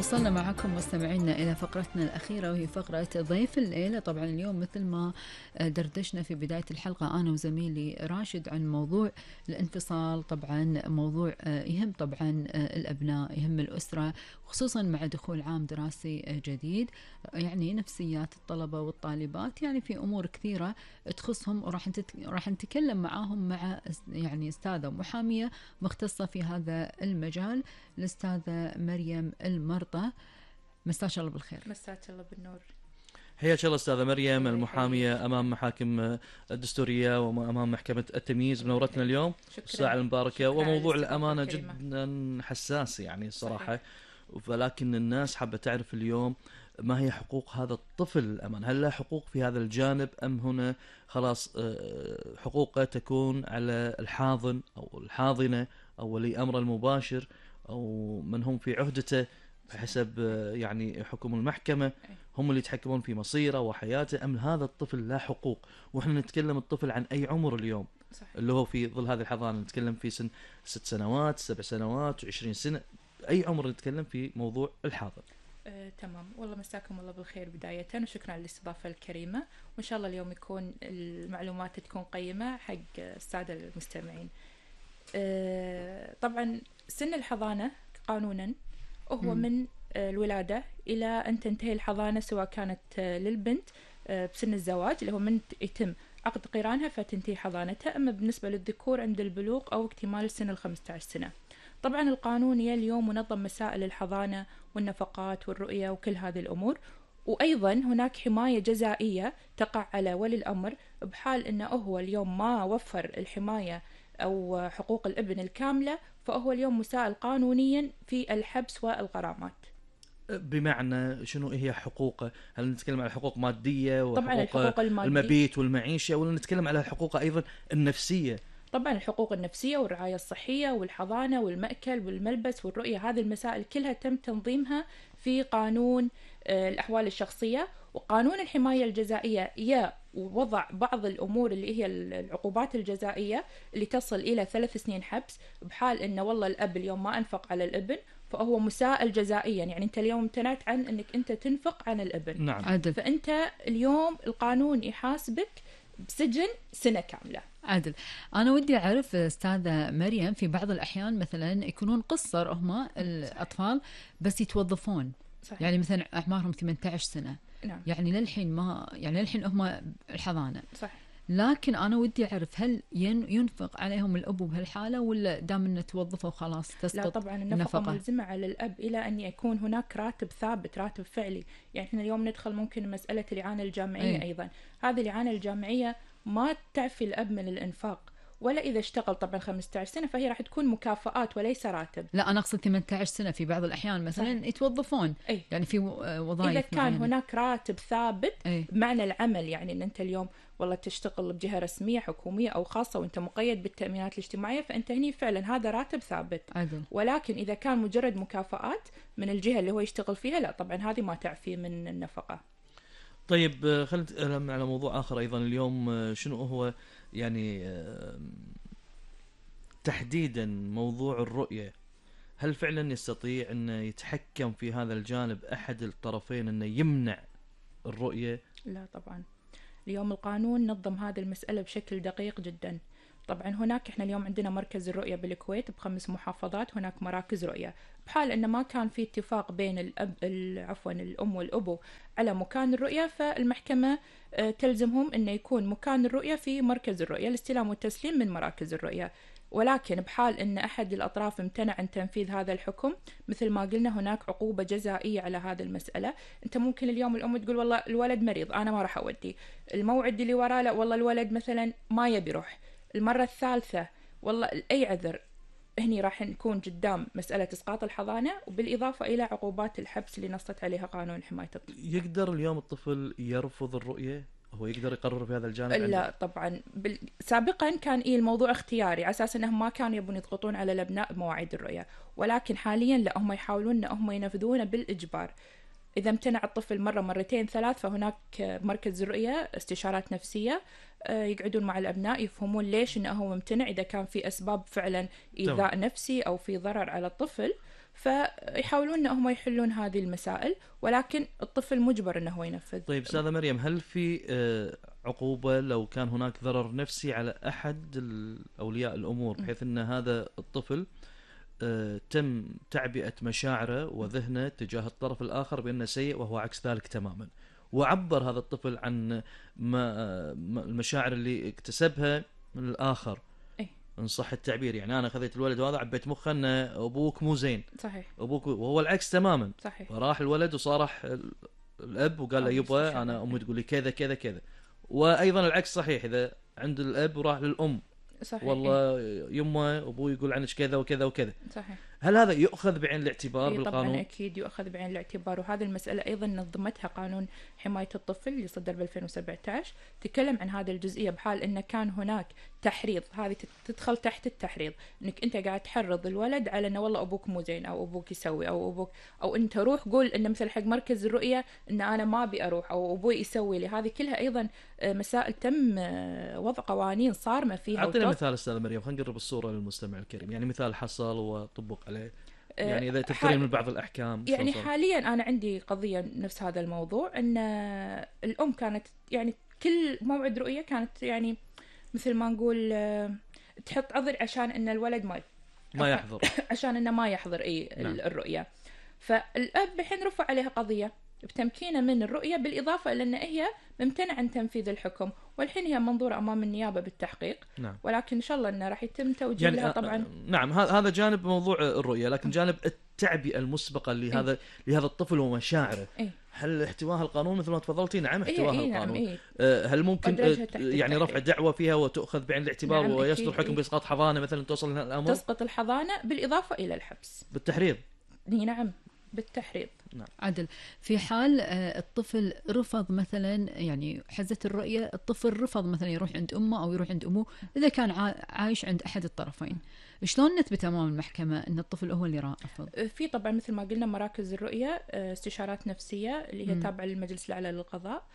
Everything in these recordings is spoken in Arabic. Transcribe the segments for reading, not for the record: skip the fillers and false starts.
وصلنا معكم مستمعينا إلى فقرتنا الأخيرة، وهي فقرة ضيف الليلة. طبعا اليوم مثل ما دردشنا في بداية الحلقة أنا وزميلي راشد عن موضوع الانفصال، طبعا موضوع يهم طبعا الأبناء، يهم الأسرة، خصوصا مع دخول عام دراسي جديد. يعني نفسيات الطلبة والطالبات، يعني في أمور كثيرة تخصهم، وراح نتكلم معاهم مع يعني أستاذة محامية مختصة في هذا المجال، الأستاذة مريم المرطى. مساك الله بالخير. مساك الله بالنور. حياك الله أستاذة مريم المحامية أمام محاكم الدستورية وأمام محكمة التمييز، منورتنا اليوم الساعة المباركة. وموضوع الأمانة جدا حساس يعني الصراحة، ولكن الناس حابة تعرف اليوم ما هي حقوق هذا الطفل الأمان. هل له حقوق في هذا الجانب أم هنا خلاص حقوقه تكون على الحاضن أو الحاضنة أو ولي أمر المباشر أو من هم في عهدته بحسب يعني حكم المحكمة، هم اللي يتحكمون في مصيره وحياته، أم هذا الطفل له حقوق؟ وإحنا نتكلم الطفل عن أي عمر اليوم؟ صحيح. اللي هو في ظل هذه الحضانة نتكلم في سن 6 سنوات 7 سنوات 20 سنة، أي عمر نتكلم في موضوع الحاضن؟ تمام، والله مساكم الله بالخير بداية، وشكرا على الاستضافة الكريمة، وإن شاء الله اليوم يكون المعلومات تكون قيمة حق السادة المستمعين. طبعا سن الحضانة قانونا وهو من الولادة إلى أن تنتهي الحضانة، سواء كانت للبنت بسن الزواج اللي هو من يتم عقد قرانها فتنتهي حضانتها، أما بالنسبة للذكور عند البلوغ أو اكتمال سن 15 سنة. طبعا القانون اليوم منظم مسائل الحضانة والنفقات والرؤية وكل هذه الأمور، وأيضا هناك حماية جزائية تقع على ولي الأمر بحال أنه هو اليوم ما وفر الحماية أو حقوق الابن الكاملة، فهو اليوم مسائل قانونيا في الحبس والغرامات. بمعنى شنو هي حقوقه؟ هل نتكلم على حقوق مادية وحقوق المبيت والمعيشة، ولا نتكلم على حقوق أيضا النفسية؟ طبعا الحقوق النفسية والرعاية الصحية والحضانة والمأكل والملبس والرؤية، هذه المسائل كلها تم تنظيمها في قانون الأحوال الشخصية وقانون الحماية الجزائية، ووضع بعض الأمور اللي هي العقوبات الجزائية اللي تصل إلى 3 سنين حبس بحال إنه والله الأب اليوم ما أنفق على الابن فهو مسائل جزائيا، يعني أنت اليوم امتنعت عن أنك أنت تنفق عن الابن. نعم. عدل. فأنت اليوم القانون يحاسبك بسجن سنة كاملة. عدل. أنا ودي أعرف أستاذة مريم، في بعض الأحيان مثلا يكونون قصر هم الأطفال بس يتوظفون. صحيح. يعني مثلا أعمارهم 18 سنة. نعم. يعني للحين للحين هم الحضانة. صح. لكن أنا ودي أعرف هل ينفق عليهم الأب بهالحالة، ولا دام إنه توظفوا خلاص تسقط؟ لا طبعا النفقة ملزمة على الأب إلى أن يكون هناك راتب ثابت، راتب فعلي. يعني إحنا اليوم ندخل ممكن مسألة الإعانة الجامعية. أيضا هذه الإعانة الجامعية ما تعفي الأب من الإنفاق، ولا إذا اشتغل طبعا 15 سنة فهي راح تكون مكافآت وليس راتب. لا أنا أقصد 18 سنة في بعض الأحيان مثلا. صح. يتوظفون. يعني في وظائف إذا كان معينة. هناك راتب ثابت. معنى العمل، يعني أن أنت اليوم والله تشتغل بجهة رسمية حكومية أو خاصة وأنت مقيد بالتأمينات الاجتماعية، فأنت هني فعلا هذا راتب ثابت. عدل. ولكن إذا كان مجرد مكافآت من الجهة اللي هو يشتغل فيها، لا طبعا هذه ما تعفي من النفقة. طيب خلينا نتكلم على موضوع آخر أيضا اليوم، شنو هو يعني تحديدا موضوع الرؤية. هل فعلا يستطيع أن يتحكم في هذا الجانب أحد الطرفين أنه يمنع الرؤية؟ لا طبعا، اليوم القانون نظم هذه المسألة بشكل دقيق جدا. طبعا هناك احنا اليوم عندنا مركز الرؤية بالكويت ب5 محافظات، هناك مراكز رؤية. بحال ان ما كان في اتفاق بين الام والابو على مكان الرؤية، فالمحكمة تلزمهم انه يكون مكان الرؤية في مركز الرؤية، الاستلام والتسليم من مراكز الرؤية. ولكن بحال ان احد الاطراف امتنع عن تنفيذ هذا الحكم، مثل ما قلنا هناك عقوبة جزائية على هذه المسألة. انت ممكن اليوم الام تقول والله الولد مريض انا ما راح اودي، الموعد اللي وراه لا والله الولد مثلا ما يبي يروح، المرة الثالثة والله اي عذر، هني راح نكون قدام مسألة إسقاط الحضانة، وبالإضافة إلى عقوبات الحبس اللي نصت عليها قانون حماية الطفل. يقدر اليوم الطفل يرفض الرؤية؟ هو يقدر يقرر في هذا الجانب؟ لا طبعا. سابقا كان الموضوع اختياري على أساس أنهم ما كانوا يبون يضغطون على الأبناء بمواعيد الرؤية، ولكن حاليا لا، هم يحاولون أنهم ينفذونه بالإجبار. إذا امتنع الطفل مرة مرتين 3 فهناك مركز الرؤية استشارات نفسية، يقعدون مع الأبناء يفهمون ليش إنه هو ممتنع، إذا كان في أسباب فعلا إيذاء نفسي أو في ضرر على الطفل، فيحاولون انهم يحلون هذه المسائل، ولكن الطفل مجبر انه هو ينفذ. طيب استاذه مريم، هل في عقوبه لو كان هناك ضرر نفسي على احد اولياء الامور، بحيث ان هذا الطفل تم تعبئه مشاعره وذهنه تجاه الطرف الاخر بانه سيء وهو عكس ذلك تماما، وعبر هذا الطفل عن المشاعر اللي اكتسبها من الاخر، ان صح التعبير؟ يعني انا خذيت الولد وهذا عبيت مخه ان ابوك مو زين، صحيح، ابوك، وهو العكس تماما، صحيح. فراح الولد وصارح الاب وقال له يبا انا امي تقول لي كذا كذا كذا، وايضا العكس صحيح، اذا عند الاب وراح للام صحيح، والله يمه ابوي يقول عنك كذا وكذا وكذا. صحيح. هل هذا يؤخذ بعين الاعتبار بالقانون؟ طبعا اكيد يؤخذ بعين الاعتبار، وهذه المساله ايضا نظمتها قانون حمايه الطفل اللي صدر ب 2017، تكلم عن هذه الجزئيه، بحال انه كان هناك تحريض، هذه تدخل تحت التحريض، انك انت قاعد تحرض الولد على انه والله ابوك مو زين، او ابوك يسوي، او ابوك، او انت روح قول انه مثل حق مركز الرؤيه ان انا ما ابي اروح، او ابوي يسوي لي. هذه كلها ايضا مسائل تم وضع قوانين صارمه فيها. اعطينا مثال استاذ مريم، خلينا نقرب الصوره للمستمع الكريم، يعني مثال حصل وطبق عليه، يعني إذا تذكرين من بعض الأحكام. يعني حاليا أنا عندي قضية نفس هذا الموضوع، أن الأم كانت يعني كل موعد رؤية كانت يعني مثل ما نقول تحط عذر عشان أن الولد ما يحضر عشان أنه ما يحضر نعم. الرؤية. فالأب الحين رفع عليها قضية بتمكينه من الرؤية، بالإضافة إلى أن هي ممتنع عن تنفيذ الحكم، والحين هي منظورة أمام النيابة بالتحقيق. نعم. ولكن إن شاء الله أنه راح يتم توجيه يعني لها طبعا. نعم، هذا جانب موضوع الرؤية، لكن جانب التعبئة المسبقة لهذا الطفل ومشاعره، هل احتواها القانون مثل ما تفضلتي؟ نعم احتواها القانون. نعم. هل ممكن يعني رفع دعوة فيها وتؤخذ بعين الاعتبار؟ نعم، ويصدر حكم بإسقاط حضانة مثلا توصل لها الأمر؟ تسقط الحضانة بالإضافة إلى الحبس بالتحريض. نعم بالتحريض. نعم. عدل، في حال الطفل رفض مثلا، يعني حزت الرؤية، الطفل رفض مثلا يروح عند أمه أو يروح عند أمه، إذا كان عايش عند أحد الطرفين، شلون نثبت أمام المحكمة أن الطفل هو اللي رافض؟ في طبعا مثل ما قلنا مراكز الرؤية، استشارات نفسية اللي هي تابعة للمجلس الأعلى للقضاء،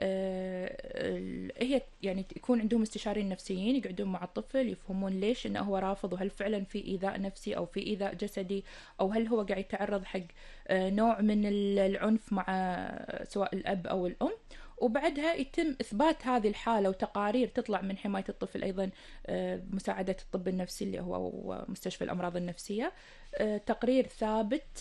هي يعني يكون عندهم استشاريين نفسيين يقعدون مع الطفل يفهمون ليش انه هو رافض، وهل فعلا في ايذاء نفسي او في ايذاء جسدي، او هل هو قاعد يتعرض حق نوع من العنف مع سواء الاب او الام. وبعدها يتم إثبات هذه الحالة، وتقارير تطلع من حماية الطفل أيضا مساعدة الطب النفسي اللي هو مستشفى الأمراض النفسية، تقرير ثابت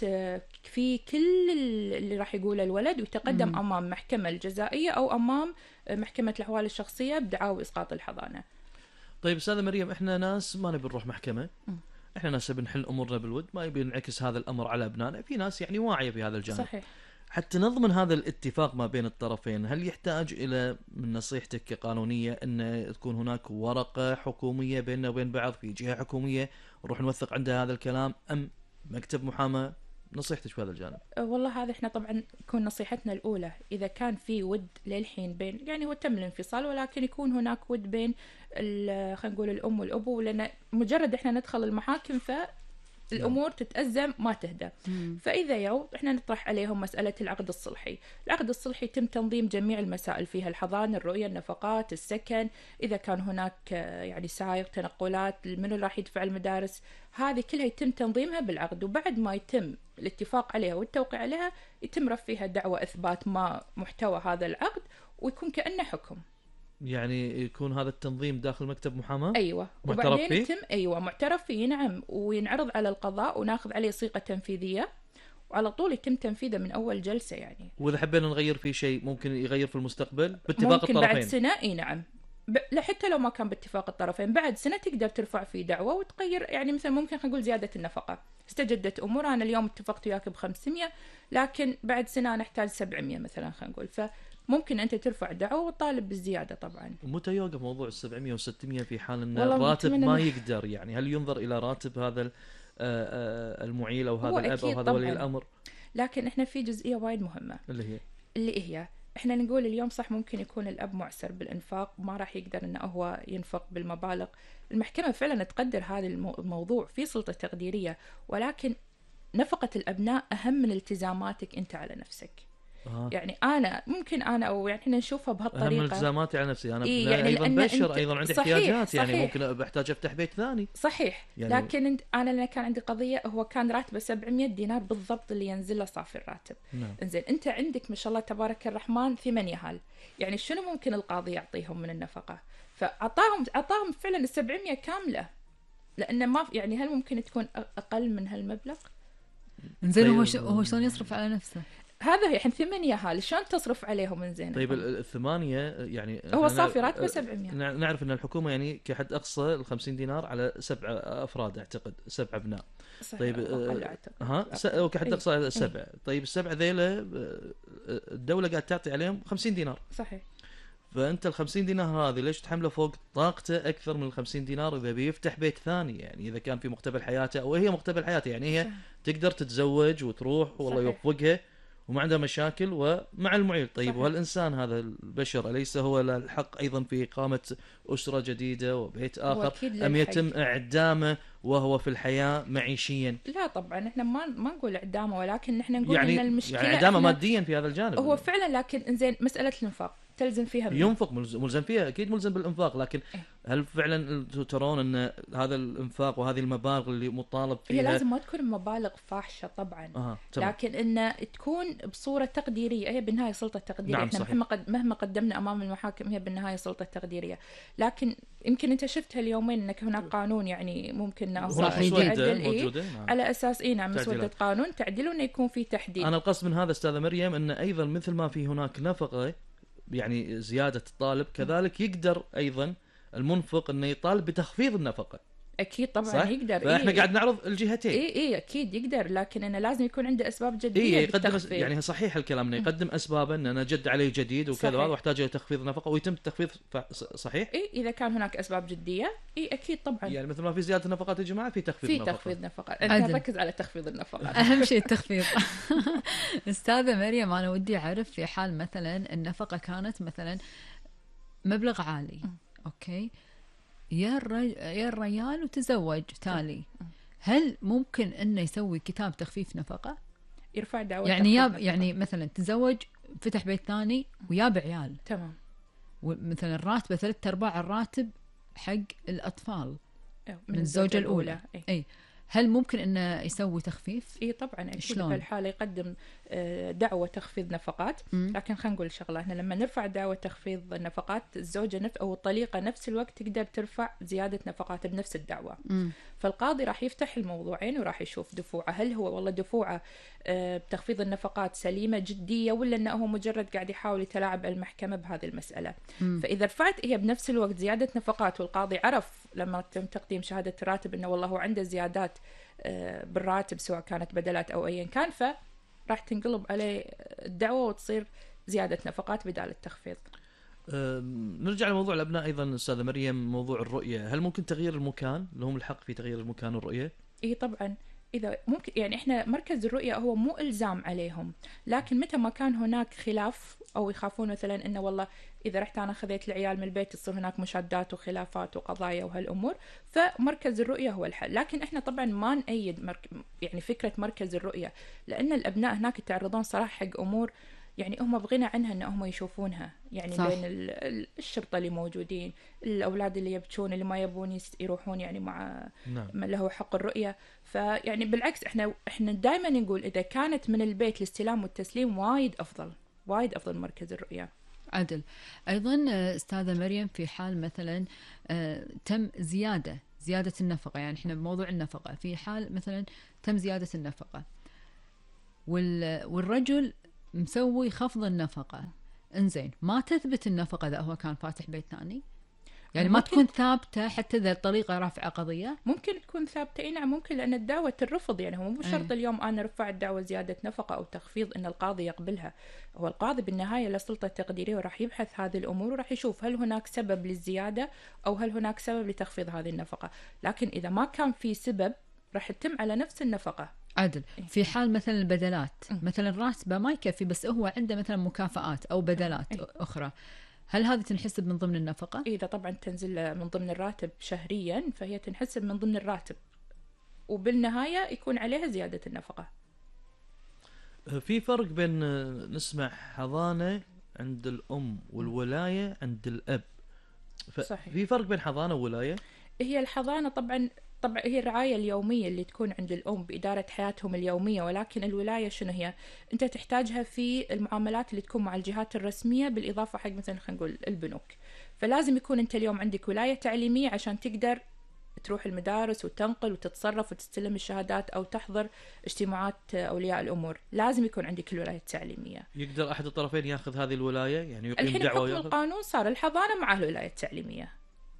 في كل اللي راح يقوله الولد، ويتقدم أمام محكمة الجزائية أو أمام محكمة الأحوال الشخصية بدعاوى إسقاط الحضانة. طيب أستاذة مريم، إحنا ناس ما نبي نروح محكمة، إحنا ناس بنحل أمورنا بالود، ما يبي نعكس هذا الأمر على أبنائنا. في ناس يعني واعية بهذا الجانب. صحيح. حتى نضمن هذا الاتفاق ما بين الطرفين، هل يحتاج إلى من نصيحتك كقانونية أن تكون هناك ورقة حكومية بيننا وبين بعض، في جهة حكومية نروح نوثق عندها هذا الكلام، أم مكتب محاماة؟ نصيحتك في هذا الجانب؟ والله هذا احنا طبعا يكون نصيحتنا الأولى، إذا كان في ود للحين بين، يعني هو تم الانفصال ولكن يكون هناك ود بين خلينا نقول الأم والأبو، لأن مجرد احنا ندخل المحاكم الأمور تتأزم ما تهدى. فإذا احنا نطرح عليهم مسألة العقد الصلحي. العقد الصلحي يتم تنظيم جميع المسائل فيها، الحضانة، الرؤية، النفقات، السكن، إذا كان هناك يعني سائق، تنقلات، من راح يدفع المدارس، هذه كلها يتم تنظيمها بالعقد. وبعد ما يتم الاتفاق عليها والتوقيع عليها يتم رفعها دعوى إثبات ما محتوى هذا العقد، ويكون كأنه حكم. يعني يكون هذا التنظيم داخل مكتب محاماة؟ أيوة. وبعدين يتم معترف فيه، نعم، وينعرض على القضاء وناخذ عليه صيغة تنفيذية، وعلى طول يتم تنفيذه من أول جلسة يعني. وإذا حبينا نغير فيه شيء ممكن يغير في المستقبل باتفاق ممكن الطرفين؟ بعد سنة نعم، لا حتى لو ما كان باتفاق الطرفين، بعد سنة تقدر ترفع فيه دعوة وتغير. يعني مثلا ممكن خلينا نقول زيادة النفقة، استجدت أمور، أنا اليوم اتفقت وياك ب500 لكن بعد سنة أنا أحتاج 700 مثلا، خلينا نقول، ممكن أنت ترفع دعوة وتطالب بالزيادة طبعا. متى يوقف موضوع 700 و600 في حال أن الراتب ما يقدر؟ يعني هل ينظر إلى راتب هذا المعيل أو هذا الأب أو هذا ولي الأمر؟ لكن إحنا في جزئية وايد مهمة اللي هي إحنا نقول اليوم صح ممكن يكون الأب معسر بالإنفاق، ما راح يقدر أنه هو ينفق بالمبالغ. المحكمة فعلا تقدر هذا الموضوع في سلطة تقديرية، ولكن نفقة الأبناء أهم من التزاماتك أنت على نفسك. يعني انا ممكن انا او يعني احنا نشوفها بهالطريقه. اهم التزاماتي على نفسي انا يعني ايضا بشر، ايضا عندي صحيح احتياجات، صحيح يعني ممكن بحتاج افتح بيت ثاني. صحيح يعني لكن انا لما كان عندي قضيه هو كان راتبه 700 دينار بالضبط اللي ينزل له صافي الراتب. نعم. انزين انت عندك ما شاء الله تبارك الرحمن 8 يهال، يعني شنو ممكن القاضي يعطيهم من النفقه؟ فاعطاهم فعلا ال700 كامله، لانه ما يعني هل ممكن تكون اقل من هالمبلغ؟ انزين هو شلون يصرف على نفسه؟ هذا هي الحين 8 هال شلون تصرف عليهم انزين؟ طيب الثمانية يعني هو صافي راتبه 700. نعرف ان الحكومه يعني كحد اقصى ال 50 دينار على 7 افراد، اعتقد 7 ابناء. طيب وكحد اقصى 7. طيب ال7 ذيلا الدوله قاعد تعطي عليهم 50 دينار. صحيح. فانت ال 50 دينار هذه ليش تحمله فوق طاقته اكثر من ال 50 دينار اذا بيفتح بيت ثاني؟ يعني اذا كان في مقتبل حياته او هي مقتبل حياته، يعني هي تقدر تتزوج وتروح والله يوفقها وما عندها مشاكل ومع المعيل. طيب والإنسان هذا البشر أليس هو له الحق أيضا في إقامة أسرة جديدة وبيت آخر، أم يتم إعدامه وهو في الحياة معيشيا؟ لا طبعا احنا ما نقول إعدامه، ولكن احنا نقول يعني إن المشكلة يعني إعدامه ماديا في هذا الجانب. هو فعلا، لكن إنزين مسألة الإنفاق تلزم فيها ينفق، ملزم فيها أكيد، ملزم بالإنفاق، لكن هل فعلا ترون أن هذا الإنفاق وهذه المبالغ اللي مطالب فيها هي لازم ما تكون مبالغ فاحشة طبعا، لكن إن تكون بصورة تقديرية. هي بالنهاية سلطة تقديرية. نعم احنا مهما قدمنا أمام المحاكم هي بالنهاية سلطة تقديرية. لكن يمكن أنت شفت هاليومين أنك هناك قانون يعني ممكن تعدل على أساس نعم مسودة قانون تعديل وإنه يكون في تحديد. أنا القصد من هذا أستاذة مريم أن أيضا مثل ما في هناك نفقة يعني زيادة الطالب، كذلك يقدر أيضا المنفق أنه يطالب بتخفيض النفقة. أكيد طبعا صح؟ يقدر. فإحنا قاعد نعرض الجهتين. إيه أكيد يقدر، لكن أنه لازم يكون عنده أسباب جدية. يقدم يعني صحيح الكلام أنه يقدم أسبابا أن أنا جد علي جديد وكذا واحتاج إلى تخفيض نفقة ويتم التخفيض. صحيح؟ إذا كان هناك أسباب جدية أكيد طبعا. يعني مثل ما في زيادة النفقات يا جماعة في تخفيض نفقة. تخفيض نفقة. أنت ركز على تخفيض النفقة. أهم شيء التخفيض. أستاذة مريم أنا ودي أعرف في حال مثلا النفقة كانت مثلا مبلغ عالي، أوكي، يا الرجال وتزوج تالي، هل ممكن انه يسوي كتاب تخفيف نفقة؟ يرفع دعوة يعني مثلا تزوج فتح بيت ثاني وياب عيال، تمام، ومثلا راتبه 3/4 الراتب حق الأطفال من الزوجة الأولى. أي هل ممكن انه يسوي تخفيف؟ طبعا اكيد. في الحاله يقدم دعوه تخفيض نفقات. لكن خلينا نقول شغله، احنا لما نرفع دعوه تخفيض النفقات الزوجه او الطليقه نفس الوقت تقدر ترفع زياده نفقات بنفس الدعوه. فالقاضي راح يفتح الموضوعين وراح يشوف دفوعه، هل هو والله دفوعه بتخفيض النفقات سليمه جديه ولا انه هو مجرد قاعد يحاول يتلاعب المحكمه بهذه المساله. فاذا رفعت هي بنفس الوقت زياده نفقات والقاضي عرف لما تم تقديم شهاده الراتب انه والله هو عنده زيادات بالراتب سواء كانت بدلات او ايا كان، فراح تنقلب عليه الدعوه وتصير زياده نفقات بدال التخفيض. نرجع لموضوع الابناء ايضا استاذه مريم، موضوع الرؤيه، هل ممكن تغيير المكان؟ لهم الحق في تغيير المكان والرؤيه؟ طبعا اذا ممكن. يعني احنا مركز الرؤيه هو مو الزام عليهم، لكن متى ما كان هناك خلاف او يخافون مثلا انه والله اذا رحت انا خذيت العيال من البيت تصير هناك مشادات وخلافات وقضايا وهالامور، فمركز الرؤيه هو الحل. لكن احنا طبعا ما نأيد يعني فكره مركز الرؤيه، لان الابناء هناك يتعرضون صراحه حق امور يعني هم بغنى عنها ان هم يشوفونها، يعني صح. بين الشرطه اللي موجودين، الاولاد اللي يبكون اللي ما يبون يروحون يعني مع من له حق الرؤيه. فيعني بالعكس احنا دائما نقول اذا كانت من البيت الاستلام والتسليم وايد افضل مركز الرؤيه. عدل. ايضا استاذه مريم في حال مثلا تم زياده النفقه، يعني احنا بموضوع النفقه، في حال مثلا تم زياده النفقه والرجل مسوي خفض النفقة، انزين ما تثبت النفقة إذا هو كان فاتح بيت ثاني، يعني ما تكون ثابتة حتى إذا الطريقة رافعة قضية. ممكن تكون ثابتة نعم ممكن، لأن الدعوة الرفض يعني هو مو شرط اليوم أنا رفعت دعوة زيادة نفقة أو تخفيض إن القاضي يقبلها. هو القاضي بالنهاية له سلطة تقديرية وراح يبحث هذه الأمور وراح يشوف هل هناك سبب للزيادة أو هل هناك سبب لتخفيض هذه النفقة. لكن إذا ما كان في سبب راح يتم على نفس النفقة. عدل. في حال مثلا البدلات، مثلا راتبه ما يكفي بس هو عنده مثلا مكافآت أو بدلات أخرى، هل هذه تنحسب من ضمن النفقة؟ إذا طبعا تنزل من ضمن الراتب شهريا فهي تنحسب من ضمن الراتب وبالنهاية يكون عليها زيادة النفقة. في فرق بين نسمع حضانة عند الأم والولاية عند الأب. صحيح. في فرق بين حضانة وولاية؟ هي الحضانة طبعا هي الرعاية اليومية اللي تكون عند الأم بإدارة حياتهم اليومية، ولكن الولاية شنو هي؟ أنت تحتاجها في المعاملات اللي تكون مع الجهات الرسمية، بالإضافة حق مثلا خلينا نقول البنوك. فلازم يكون أنت اليوم عندك ولاية تعليمية عشان تقدر تروح المدارس وتنقل وتتصرف وتستلم الشهادات أو تحضر اجتماعات أولياء الأمور. لازم يكون عندك الولاية التعليمية. يقدر أحد الطرفين ياخذ هذه الولاية، يعني يقيم الحين دعوة بحكم القانون صار الحضانة مع الولاية التعليمية.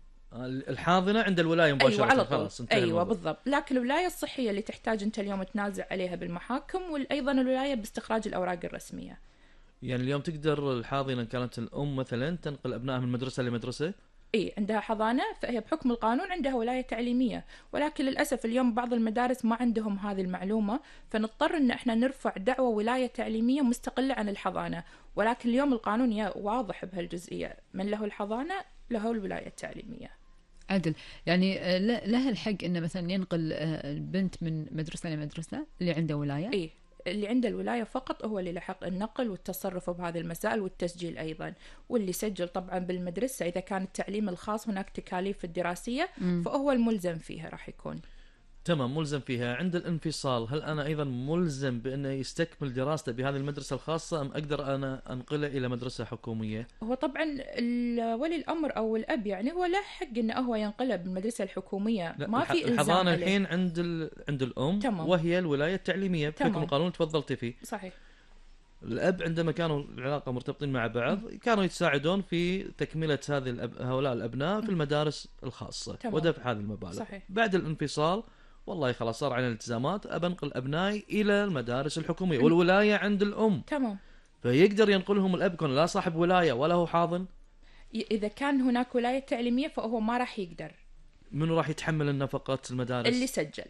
الحاضنة عند الولاية مباشرة. أيوة على طول. خلاص أيوة بالضبط. لكن الولاية الصحية اللي تحتاج أنت اليوم تنازع عليها بالمحاكم، وأيضا الولاية باستخراج الأوراق الرسمية. يعني اليوم تقدر الحاضنة كانت الأم مثلا تنقل أبنائها من مدرسة لمدرسة؟ عندها حضانة، فهي بحكم القانون عندها ولاية تعليمية، ولكن للأسف اليوم بعض المدارس ما عندهم هذه المعلومة، فنضطر أن احنا نرفع دعوة ولاية تعليمية مستقلة عن الحضانة. ولكن اليوم القانون واضح بهالجزئية، من له الحضانة له الولاية التعليمية. عدل، يعني لها الحق انه مثلا ينقل البنت من مدرسه لمدرسه اللي عنده ولايه؟ اللي عنده الولاية فقط هو اللي لحق النقل والتصرف بهذه المسائل والتسجيل أيضا، واللي سجل طبعا بالمدرسة. إذا كان التعليم الخاص هناك تكاليف الدراسية فهو الملزم فيها راح يكون. تمام، ملزم فيها. عند الانفصال هل أنا أيضا ملزم بأنه يستكمل دراسته بهذه المدرسة الخاصة، أم أقدر أنا أنقله إلى مدرسة حكومية؟ هو طبعا ولي الأمر أو الأب يعني هو له حق إنه هو ينقله بالمدرسة الحكومية. ما في إلزام. الحضانة الحين عند الأم. تمام. وهي الولاية التعليمية بحكم القانون تفضلت فيه. صحيح. الأب عندما كانوا العلاقة مرتبطين مع بعض كانوا يتساعدون في تكملة هؤلاء الأبناء في المدارس الخاصة ودفع هذه المبالغ. صحيح. بعد الانفصال والله خلاص صار علينا التزامات، أبنقل أبنائي إلى المدارس الحكومية والولاية عند الأم. تمام. فيقدر ينقلهم الأب كون لا صاحب ولاية ولا هو حاضن. إذا كان هناك ولاية تعليمية فهو ما راح يقدر. منو راح يتحمل النفقة المدارس؟ اللي سجل.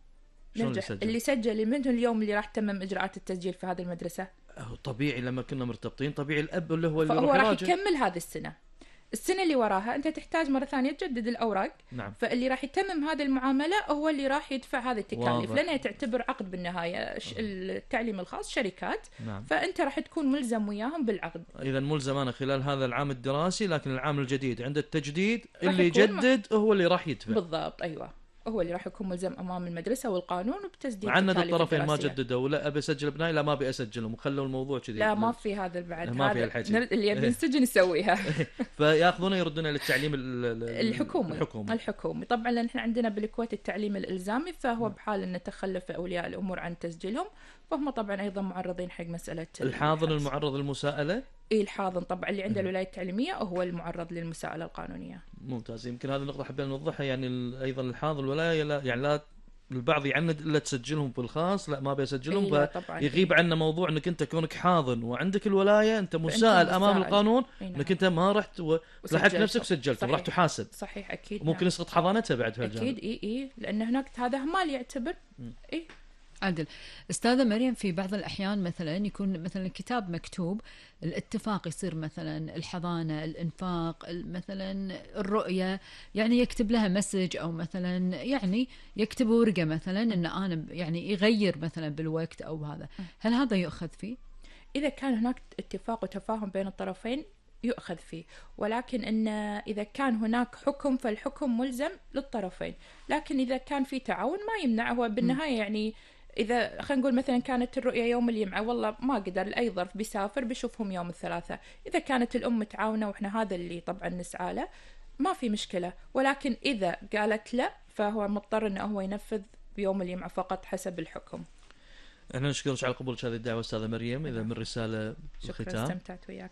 اللي سجل من اليوم اللي راح تمم إجراءات التسجيل في هذه المدرسة. طبيعي لما كنا مرتبطين طبيعي الأب اللي هو اللي فهو راح يكمل هذه السنة اللي وراها أنت تحتاج مرة ثانية تجدد الأوراق. نعم. فاللي راح يتمم هذه المعاملة هو اللي راح يدفع هذه التكاليف، لأنها تعتبر عقد بالنهاية. التعليم الخاص شركات. نعم. فأنت راح تكون ملزم وياهم بالعقد. إذا ملزم أنا خلال هذا العام الدراسي، لكن العام الجديد عند التجديد اللي يجدد هو اللي راح يدفع. بالضبط. أيوة، هو اللي راح يكون ملزم امام المدرسه والقانون وبتسديد. عند الطرفين ما جددوا، لا ابي اسجل ابنائي لا ما ابي اسجلهم، وخلوا الموضوع كذي. لا ما في هذا بعد. ما في الحكي اللي يبي ينسجن يسويها. فياخذونه يردونه للتعليم الحكومي طبعا، لان احنا عندنا بالكويت التعليم الالزامي، فهو بحال ان تخلف اولياء الامور عن تسجيلهم فهم طبعا ايضا معرضين حق مساله الحاضن المعرض للمساءله. الحاضن طبعا اللي عنده الولايه التعليميه هو المعرض للمساءله القانونيه. ممتاز. يمكن هذه النقطه حبينا نوضحها، يعني ايضا الحاضن الولايه لا البعض يعند الا تسجلهم في الخاص، لا ما بيسجلهم فيغيب عنا موضوع انك انت كونك حاضن وعندك الولايه انت مسائل امام القانون انك انت ما رحت ولحقت نفسك وسجلت وراح تحاسب. صحيح اكيد. ممكن يسقط حضانتها بعد في الجانب. اكيد لان هناك هذا مال يعتبر. عدل. أستاذة مريم، في بعض الأحيان مثلا يكون مثلا كتاب مكتوب الاتفاق يصير مثلا الحضانة الإنفاق مثلا الرؤية، يعني يكتب لها مسج أو مثلا يعني يكتب ورقة مثلا إن أنا يعني يغير مثلا بالوقت أو هذا، هل هذا يؤخذ فيه؟ إذا كان هناك اتفاق وتفاهم بين الطرفين يؤخذ فيه، ولكن إن إذا كان هناك حكم فالحكم ملزم للطرفين، لكن إذا كان في تعاون ما يمنع. هو بالنهاية يعني إذا خلينا نقول مثلا كانت الرؤية يوم الجمعة والله ما قدر لأي ظرف بيسافر بيشوفهم يوم الثلاثاء، إذا كانت الأم متعاونة وإحنا هذا اللي طبعا نسعى له ما في مشكلة. ولكن إذا قالت لا فهو مضطر إنه هو ينفذ بيوم الجمعة فقط حسب الحكم. احنا نشكرك على قبولك هذه الدعوة أستاذة مريم. إذا من رسالة شكرا، استمتعت وياك.